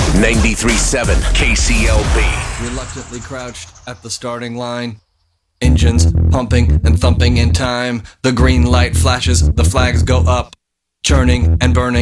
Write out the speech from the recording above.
93.7 KCLB. Reluctantly crouched at the starting line. Engines pumping and thumping in time. The green light flashes, the flags go up. Churning and burning.